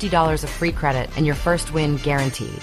$50 of free credit and your first win guaranteed.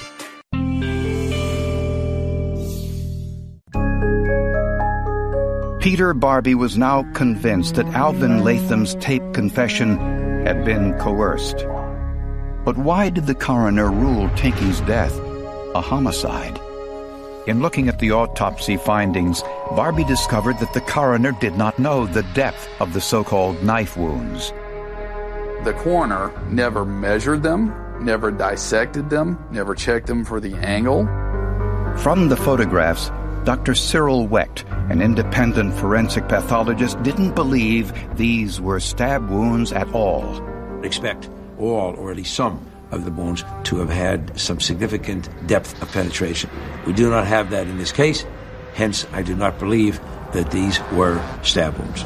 Peter Barbie was now convinced that Alvin Latham's tape confession had been coerced. But why did the coroner rule Tinky's death a homicide? In looking at the autopsy findings, Barbie discovered that the coroner did not know the depth of the so-called knife wounds. The coroner never measured them, never dissected them, never checked them for the angle. From the photographs, Dr. Cyril Wecht, an independent forensic pathologist, didn't believe these were stab wounds at all. Expect all, or at least some, of the wounds to have had some significant depth of penetration. We do not have that in this case, hence I do not believe that these were stab wounds.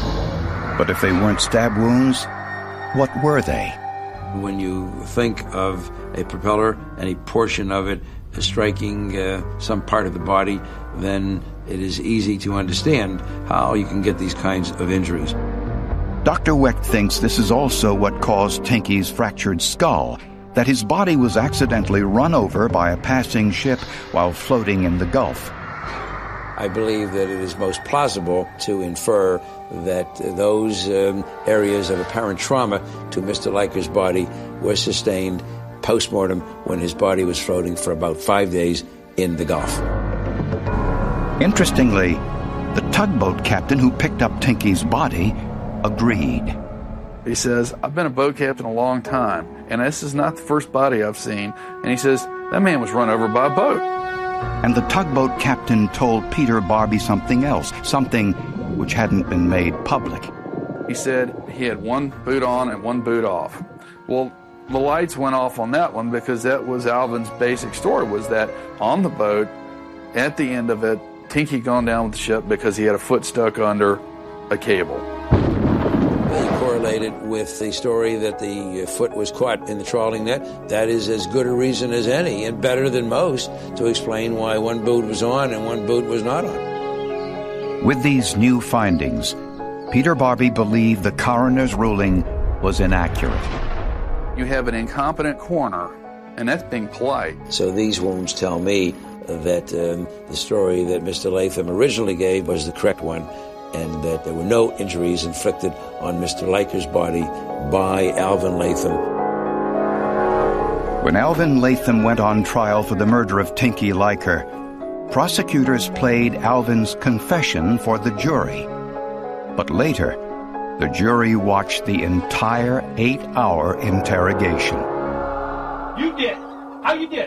But if they weren't stab wounds, what were they? When you think of a propeller, any portion of it striking some part of the body, then it is easy to understand how you can get these kinds of injuries. Dr. Wecht thinks this is also what caused Tinky's fractured skull, that his body was accidentally run over by a passing ship while floating in the Gulf. I believe that it is most plausible to infer that those areas of apparent trauma to Mr. Leiker's body were sustained post-mortem when his body was floating for about 5 days in the Gulf. Interestingly, the tugboat captain who picked up Tinky's body agreed. He says, I've been a boat captain a long time, and this is not the first body I've seen. And he says, that man was run over by a boat. And the tugboat captain told Peter Barbie something else, something which hadn't been made public. He said he had one boot on and one boot off. Well, the lights went off on that one because that was Alvin's basic story, was that on the boat, at the end of it, Tinky gone down with the ship because he had a foot stuck under a cable. Correlated with the story that the foot was caught in the trawling net. That is as good a reason as any, and better than most, to explain why one boot was on and one boot was not on. With these new findings, Peter Barbie believed the coroner's ruling was inaccurate. You have an incompetent coroner, and that's being polite. So these wounds tell me that the story that Mr. Latham originally gave was the correct one, and that there were no injuries inflicted on Mr. Leiker's body by Alvin Latham. When Alvin Latham went on trial for the murder of Tinky Leiker, prosecutors played Alvin's confession for the jury. But later, the jury watched the entire 8-hour interrogation. You did. How you did?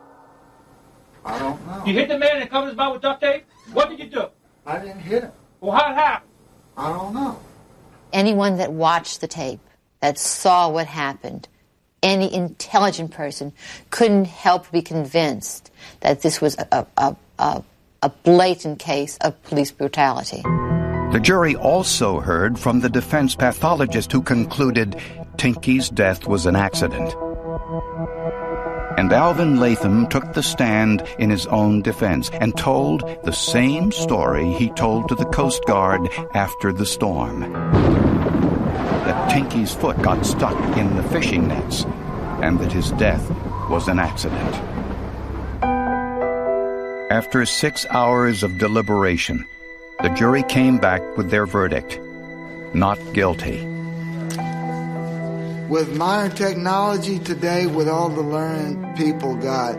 I don't know. You hit the man and covered his mouth with duct tape? What did you do? I didn't hit him. Well, how it happened? I don't know. Anyone that watched the tape, that saw what happened, any intelligent person couldn't help but be convinced that this was a blatant case of police brutality. The jury also heard from the defense pathologist who concluded Tinky's death was an accident. And Alvin Latham took the stand in his own defense and told the same story he told to the Coast Guard after the storm. That Tinky's foot got stuck in the fishing nets and that his death was an accident. After 6 hours of deliberation, the jury came back with their verdict: not guilty. With modern technology today, with all the learning people got,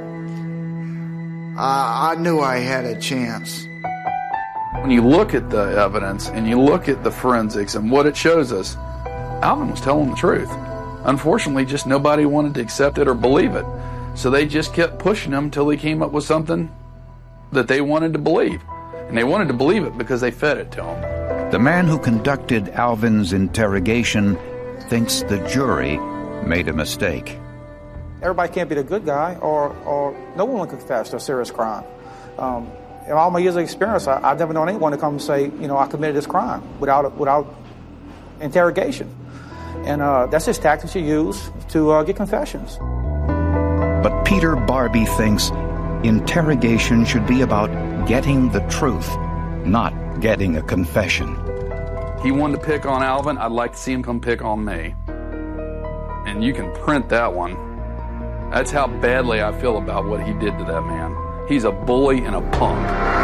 I knew I had a chance. When you look at the evidence and you look at the forensics and what it shows us, Alvin was telling the truth. Unfortunately, just nobody wanted to accept it or believe it. So they just kept pushing him until he came up with something that they wanted to believe. And they wanted to believe it because they fed it to him. The man who conducted Alvin's interrogation thinks the jury made a mistake. Everybody can't be the good guy, or no one will confess to a serious crime. In all my years of experience, I've never known anyone to come and say, I committed this crime without interrogation. And that's just tactics you use to get confessions. But Peter Barbie thinks interrogation should be about getting the truth, not getting a confession. He wanted to pick on Alvin. I'd like to see him come pick on me. and you can print that one. That's how badly I feel about what he did to that man. He's a bully and a punk.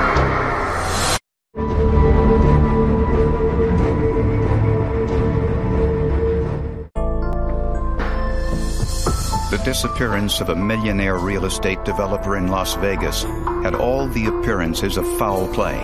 The disappearance of a millionaire real estate developer in Las Vegas had all the appearances of foul play.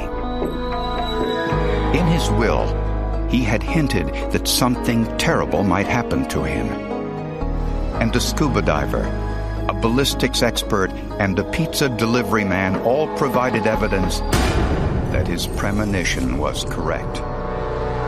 In his will, he had hinted that something terrible might happen to him. And a scuba diver, a ballistics expert, and a pizza delivery man all provided evidence that his premonition was correct.